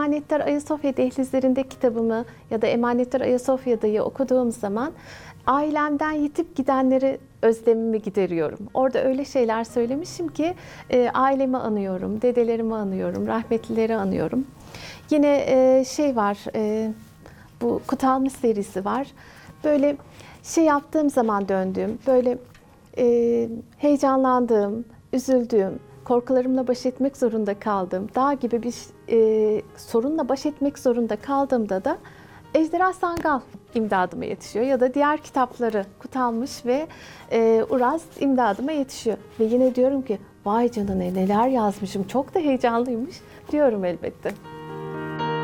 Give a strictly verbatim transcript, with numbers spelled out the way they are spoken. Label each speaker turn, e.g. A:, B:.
A: Emanetler Ayasofya Dehlizlerinde kitabımı ya da Emanetler Ayasofya'dayı okuduğum zaman ailemden yitip gidenleri özlemimi gideriyorum. Orada öyle şeyler söylemişim ki e, ailemi anıyorum, dedelerimi anıyorum, rahmetlileri anıyorum. Yine e, şey var, e, bu Kutalmış serisi var. Böyle şey yaptığım zaman döndüğüm, böyle e, heyecanlandığım, üzüldüğüm, korkularımla baş etmek zorunda kaldığım, dağ gibi bir e, sorunla baş etmek zorunda kaldığımda da Ejderha Sangal imdadıma yetişiyor ya da diğer kitapları Kutalmış ve e, Uraz imdadıma yetişiyor. Ve yine diyorum ki vay canına neler yazmışım, çok da heyecanlıymış diyorum elbette.